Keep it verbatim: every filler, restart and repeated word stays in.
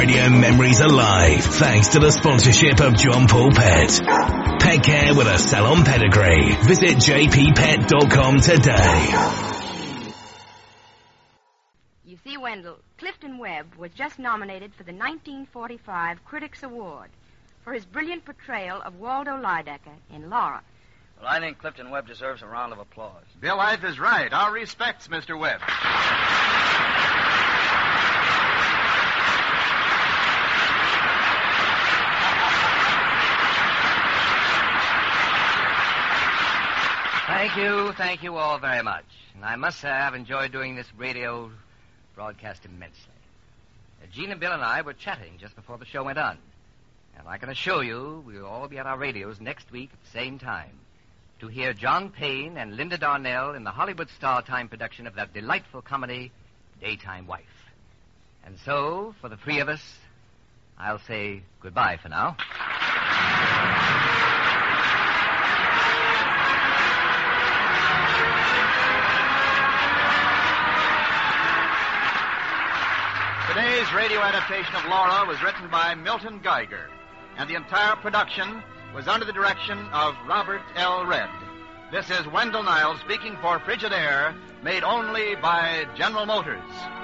radio memories alive thanks to the sponsorship of John Paul Pet. Pet care with a salon pedigree. Visit j p pet dot com today. You see, Wendell, Clifton Webb was just nominated for the nineteen forty-five Critics Award for his brilliant portrayal of Waldo Lydecker in Laura. Well, I think Clifton Webb deserves a round of applause. Bill Ife is right. Our respects, Mister Webb. Thank you, thank you all very much. And I must say I've enjoyed doing this radio broadcast immensely. Uh, Gina, Bill, and I were chatting just before the show went on. And I can assure you we'll all be at our radios next week at the same time to hear John Payne and Linda Darnell in the Hollywood Star Time production of that delightful comedy, Daytime Wife. And so, for the three of us, I'll say goodbye for now. Today's radio adaptation of Laura was written by Milton Geiger, and the entire production was under the direction of Robert L. Redd. This is Wendell Niles speaking for Frigidaire, made only by General Motors.